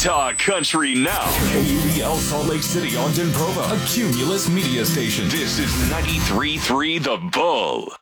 Talk Country now. KUBL Salt Lake City, Ogden, Provo, a Cumulus media station. This is 93.3 The Bull.